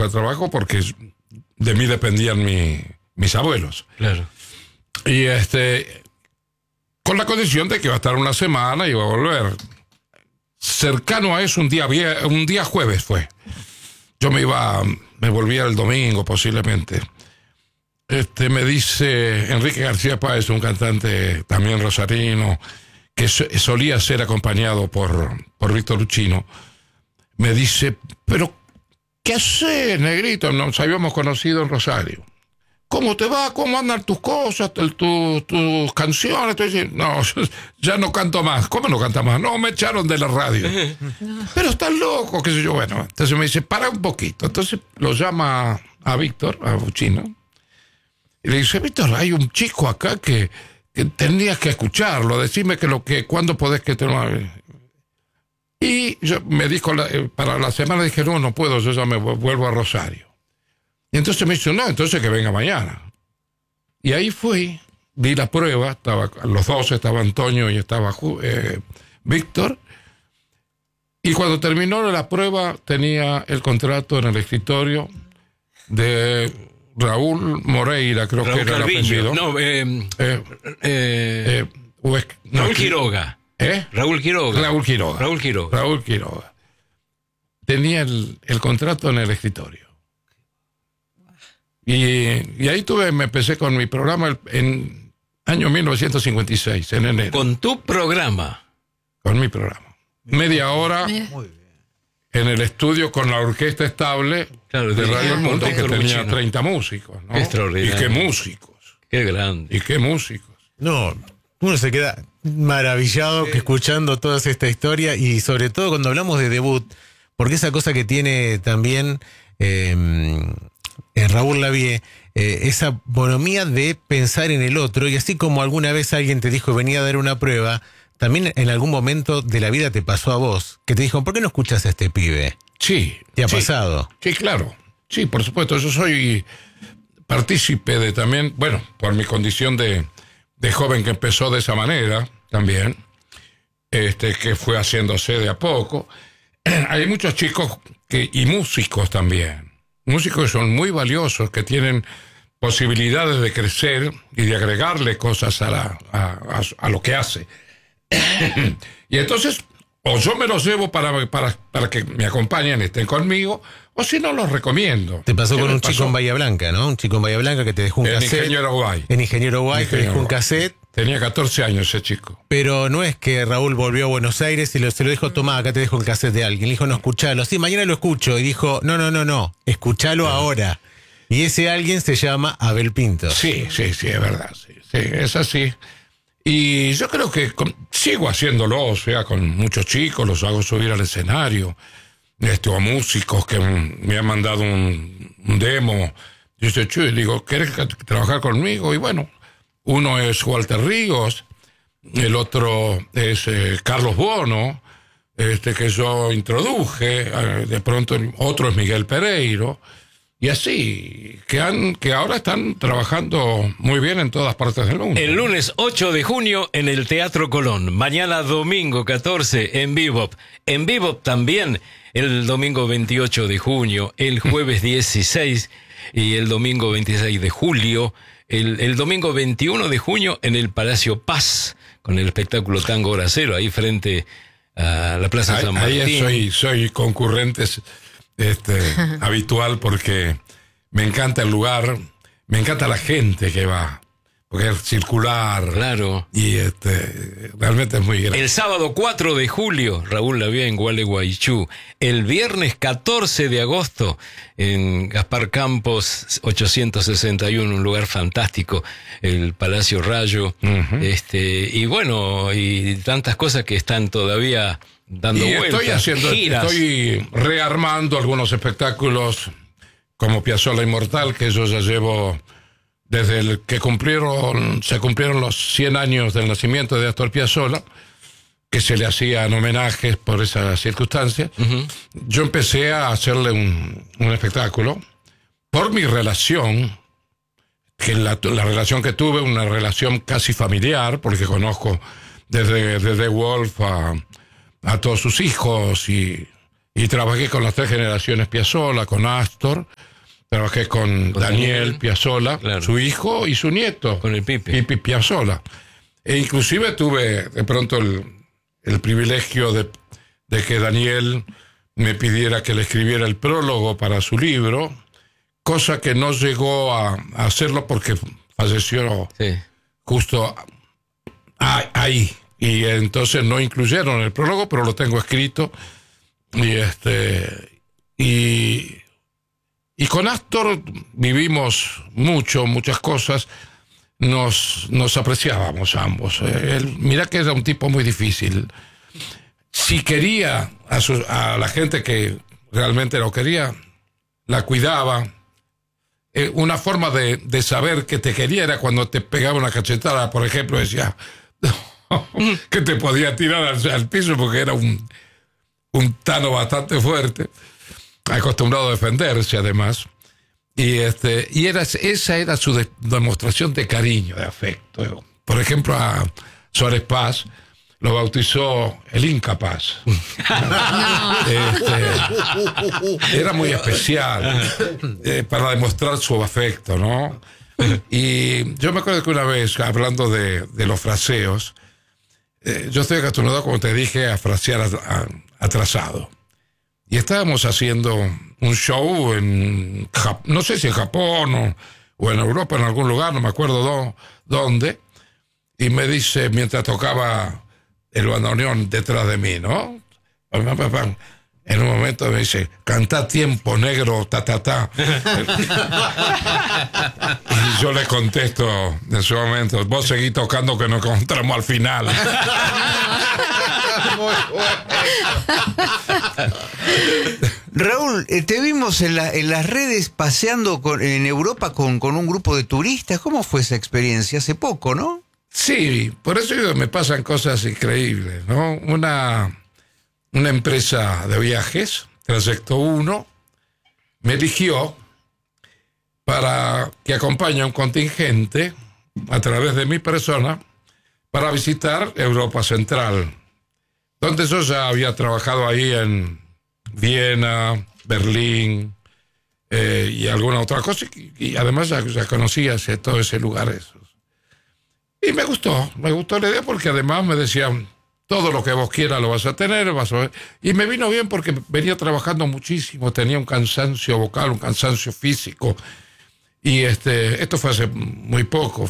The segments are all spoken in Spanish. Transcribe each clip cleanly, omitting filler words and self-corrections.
de trabajo porque de mí dependían mis abuelos. Claro. Y con la condición de que iba a estar una semana y iba a volver. Cercano a eso, un día jueves fue. Yo me volvía el domingo posiblemente. Me dice Enrique García Páez, un cantante también rosarino, que solía ser acompañado por Víctor Luchino, me dice, pero ¿qué haces, negrito? Nos habíamos conocido en Rosario. ¿Cómo te va? ¿Cómo andan tus cosas, tus canciones? Entonces, no, ya no canto más. ¿Cómo no canta más? No, me echaron de la radio. Pero estás loco, qué sé yo. Bueno, entonces me dice, para un poquito. Entonces lo llama a Víctor, a Luchino, y le dice, Víctor, hay un chico acá que tenías que escucharlo, decime cuándo podés que te... Y yo me dijo, para la semana dije, no puedo, yo ya me vuelvo a Rosario. Y entonces me dice, no, entonces que venga mañana. Y ahí fui, di la prueba, los dos, estaba Antonio y estaba Víctor. Y cuando terminó la prueba, tenía el contrato en el escritorio de Raúl Moreira, creo que era el apellido. Raúl Quiroga. Raúl Quiroga. Tenía el contrato en el escritorio. Y ahí me empecé con mi programa en año 1956, en enero. ¿Con tu programa? Con mi programa. Media hora en el estudio con la orquesta estable de Radio El Mundo, que tenía 30 músicos, ¿no? Extraordinario. Y qué músicos. Qué grande. Y qué músicos. No, uno se queda maravillado que escuchando toda esta historia, y sobre todo cuando hablamos de debut, porque esa cosa que tiene también Raúl Lavie, esa bonomía de pensar en el otro, y así como alguna vez alguien te dijo venía a dar una prueba, también en algún momento de la vida te pasó a vos, que te dijo, ¿por qué no escuchas a este pibe? Sí. ¿Te ha pasado? Sí, claro. Sí, por supuesto. Yo soy partícipe de también, bueno, por mi condición de joven que empezó de esa manera también, que fue haciéndose de a poco. Hay muchos chicos y músicos también. Músicos que son muy valiosos, que tienen posibilidades de crecer y de agregarle cosas a lo que hace. Y entonces, o yo me los llevo para que me acompañen, estén conmigo, o si no, los recomiendo. Te pasó con un chico en Bahía Blanca, ¿no? Un chico en Bahía Blanca que te dejó un cassette. En Ingeniero Guay, te dejó un cassette. Tenía 14 años ese chico. Pero no es que Raúl volvió a Buenos Aires y se lo dijo, tomá, acá te dejo el cassette de alguien. Le dijo, no, escuchalo. Sí, mañana lo escucho. Y dijo, no, escuchalo ahora. Y ese alguien se llama Abel Pinto. Sí, es verdad. Sí, es así. Y yo creo que sigo haciéndolo, o sea, con muchos chicos, los hago subir al escenario. O músicos que me han mandado un demo. Yo digo, ¿querés trabajar conmigo? Y bueno, uno es Walter Ríos, el otro es Carlos Bono, que yo introduje, de pronto otro es Miguel Pereiro, y así, que ahora están trabajando muy bien en todas partes del mundo. El lunes 8 de junio en el Teatro Colón, mañana domingo 14 en Bebop. En Bebop también el domingo 28 de junio, el jueves 16 y el domingo 26 de julio. El domingo 21 de junio en el Palacio Paz, con el espectáculo Tango Hora Cero, ahí frente a la Plaza San Martín. Ahí soy concurrente habitual, porque me encanta el lugar, me encanta la gente que va, porque es circular. Claro. Y realmente es muy grande. El sábado 4 de julio, Raúl Lavie en Gualeguaychú. El viernes 14 de agosto en Gaspar Campos 861, un lugar fantástico, el Palacio Rayo. Uh-huh. Y bueno, y tantas cosas que están todavía dando vueltas. Estoy rearmando algunos espectáculos como Piazzolla Inmortal, que yo ya llevo desde el que se cumplieron los 100 años del nacimiento de Astor Piazzolla, que se le hacían homenajes por esa circunstancia. Uh-huh. Yo empecé a hacerle un espectáculo por mi relación, que la relación que tuve, una relación casi familiar, porque conozco desde Wolf a todos sus hijos, y Y trabajé con las 3 generaciones Piazzolla, con Astor, trabajé con Daniel Piazzolla, claro, su hijo y su nieto, con el Pipi Piazzolla. E inclusive tuve de pronto el privilegio de que Daniel me pidiera que le escribiera el prólogo para su libro, cosa que no llegó a hacerlo porque falleció justo ahí. Y entonces no incluyeron el prólogo, pero lo tengo escrito. Y con Astor vivimos muchas cosas. Nos apreciábamos ambos. Mira que era un tipo muy difícil. Si quería a la gente que realmente lo quería, la cuidaba. Una forma de saber que te quería era cuando te pegaba una cachetada, por ejemplo, decía que te podía tirar al piso porque era un tano bastante fuerte, acostumbrado a defenderse además. Esa era su demostración de cariño, de afecto. Por ejemplo, a Suárez Paz lo bautizó el Inca Paz. Era muy especial para demostrar su afecto, ¿no? Y yo me acuerdo que una vez, hablando de los fraseos, yo estoy acostumbrado, como te dije, a frasear atrasado. Y estábamos haciendo un show no sé si en Japón o en Europa, en algún lugar, no me acuerdo dónde, y me dice, mientras tocaba el bandoneón detrás de mí, ¿no? En un momento me dice, cantá tiempo negro, ta, ta, ta. Y yo le contesto en ese momento, vos seguís tocando que nos encontramos al final. Muy bueno. Raúl, te vimos en las redes paseando en Europa con un grupo de turistas. ¿Cómo fue esa experiencia? Hace poco, ¿no? Sí, por eso me pasan cosas increíbles, ¿no? Una empresa de viajes, Trayecto 1, me eligió para que acompañe a un contingente a través de mi persona para visitar Europa Central, donde yo ya había trabajado ahí en Viena, Berlín y alguna otra cosa, y además ya conocía todo ese lugar. Y me gustó la idea porque además me decían, todo lo que vos quieras lo vas a tener, y me vino bien porque venía trabajando muchísimo, tenía un cansancio vocal, un cansancio físico, y esto fue hace muy poco,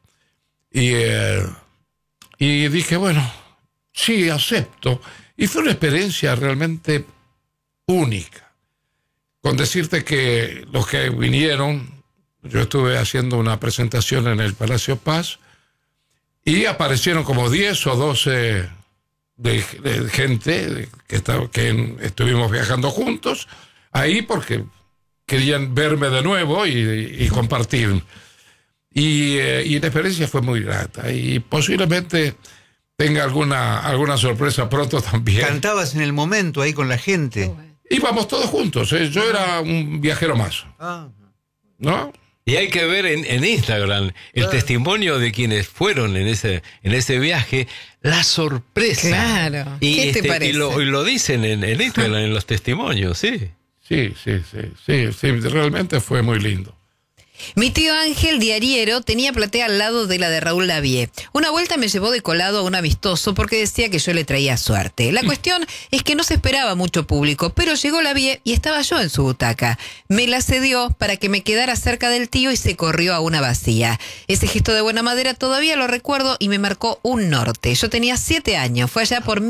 y dije, bueno, sí, acepto, y fue una experiencia realmente única, con decirte que los que vinieron, yo estuve haciendo una presentación en el Palacio Paz, y aparecieron como 10 o 12 de gente que estuvimos viajando juntos ahí porque querían verme de nuevo y compartir. Y la experiencia fue muy grata y posiblemente tenga alguna sorpresa pronto también. ¿Cantabas en el momento ahí con la gente? Íbamos todos juntos, yo era un viajero más. ¿No? Y hay que ver en Instagram el testimonio de quienes fueron en ese viaje, la sorpresa. Claro. Y, ¿Qué te parece? y lo dicen en Instagram, en los testimonios, sí. Sí, realmente fue muy lindo. Mi tío Ángel, diariero, tenía platea al lado de la de Raúl Lavie. Una vuelta me llevó de colado a un amistoso porque decía que yo le traía suerte. La cuestión es que no se esperaba mucho público, pero llegó Lavie y estaba yo en su butaca. Me la cedió para que me quedara cerca del tío y se corrió a una vacía. Ese gesto de buena madera todavía lo recuerdo y me marcó un norte. Yo tenía 7 años, fue allá por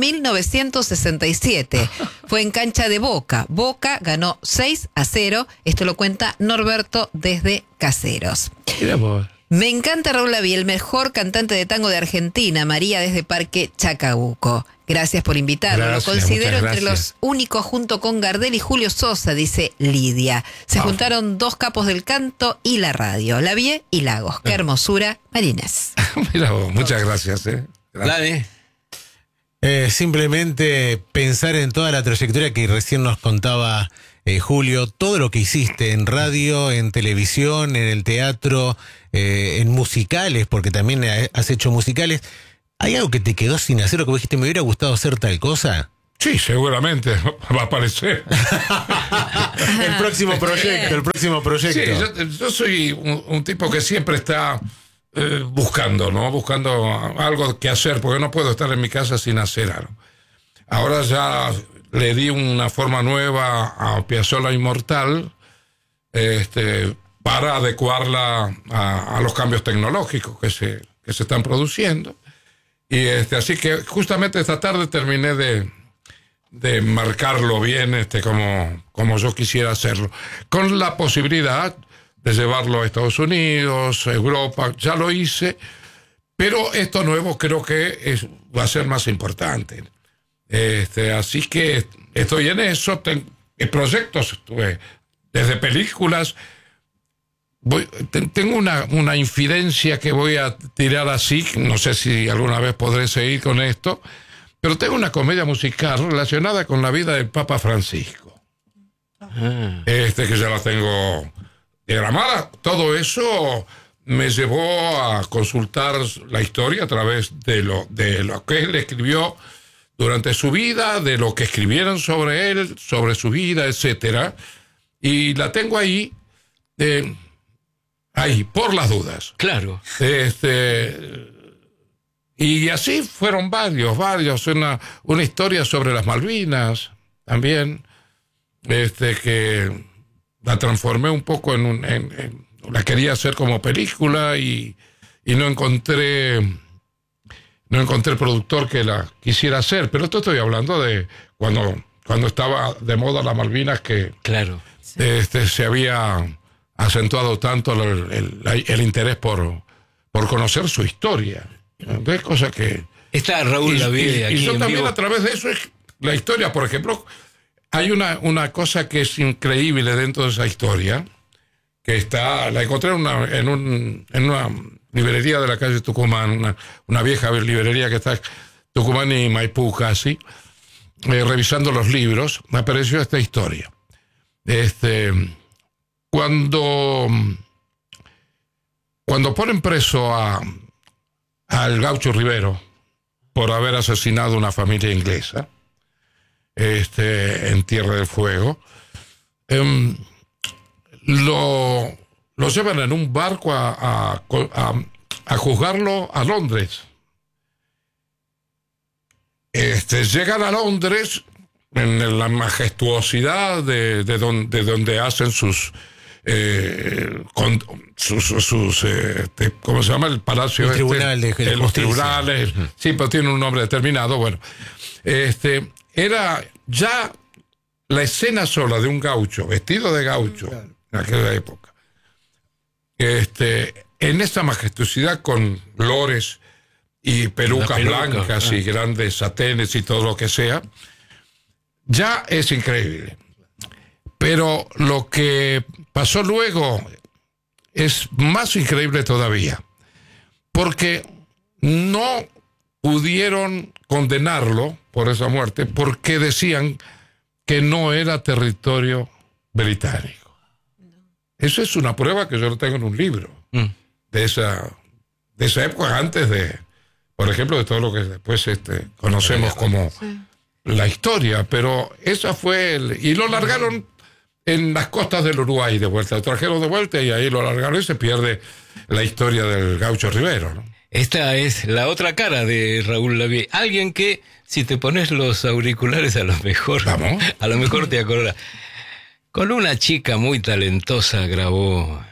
1967. Fue en cancha de Boca. Boca ganó 6-0. Esto lo cuenta Norberto desde Caseros. Mira vos. Me encanta Raúl Lavie, el mejor cantante de tango de Argentina. María desde Parque Chacabuco. Gracias por invitarlo. Gracias, lo considero muchas entre gracias. los únicos junto con Gardel y Julio Sosa, dice Lidia. Se juntaron 2 capos del canto y la radio, Lavie y Lagos. Qué hermosura, Marines. Mira vos, muchas gracias. Gracias. Dani. Simplemente pensar en toda la trayectoria que recién nos contaba Julio, todo lo que hiciste en radio, en televisión, en el teatro, en musicales, porque también has hecho musicales. ¿Hay algo que te quedó sin hacer o que vos dijiste, me hubiera gustado hacer tal cosa? Sí, seguramente va a aparecer. El próximo proyecto. Sí, yo soy un tipo que siempre está buscando, ¿no? Buscando algo que hacer, porque no puedo estar en mi casa sin hacer algo. Ahora ya le di una forma nueva a Piazzolla Inmortal, para adecuarla a los cambios tecnológicos que se están produciendo. Y así que justamente esta tarde terminé de marcarlo bien, como yo quisiera hacerlo, con la posibilidad de llevarlo a Estados Unidos, Europa. Ya lo hice, pero esto nuevo creo que va a ser más importante. Así que estoy en eso. Proyectos, desde películas. Tengo una infidencia que voy a tirar así, no sé si alguna vez podré seguir con esto, pero tengo una comedia musical relacionada con la vida del Papa Francisco. Que ya la tengo diagramada. Todo eso me llevó a consultar la historia a través de lo que él escribió durante su vida, de lo que escribieron sobre él, sobre su vida, etcétera. Y la tengo ahí, por las dudas. Claro. Y así fueron varios. Una historia sobre las Malvinas también, que la transformé un poco la quería hacer como película y no encontré productor que la quisiera hacer. Pero esto estoy hablando de cuando estaba de moda las Malvinas, que claro, se había acentuado tanto el interés por conocer su historia. Entonces, cosa que... Está Raúl Lavie aquí y yo en también vivo. a través de eso es la historia. Por ejemplo, hay una cosa que es increíble dentro de esa historia, que la encontré en una librería de la calle Tucumán, una vieja librería que está en Tucumán y Maipú casi, revisando los libros, me apareció esta historia. Cuando ponen preso al Gaucho Rivero por haber asesinado a una familia inglesa en Tierra del Fuego, lo llevan en un barco a juzgarlo a Londres. Llegan a Londres en la majestuosidad de donde hacen sus ¿cómo se llama? El palacio. El tribunal de justicia. Los tribunales. Sí, pero tiene un nombre determinado. Bueno, era ya la escena sola de un gaucho, vestido de gaucho, en aquella época. En esa majestuosidad, con lores y pelucas blancas y grandes satenes y todo lo que sea, ya es increíble. Pero lo que pasó luego es más increíble todavía, porque no pudieron condenarlo por esa muerte porque decían que no era territorio británico. Eso es una prueba que yo lo tengo en un libro de esa época, antes de, por ejemplo, de todo lo que después conocemos como la historia. Pero esa fue y lo largaron en las costas del Uruguay de vuelta, lo trajeron de vuelta y ahí lo largaron y se pierde la historia del Gaucho Rivero, ¿no? Esta es la otra cara de Raúl Lavie. Alguien que, si te pones los auriculares, a lo mejor te acordarás. Con una chica muy talentosa grabó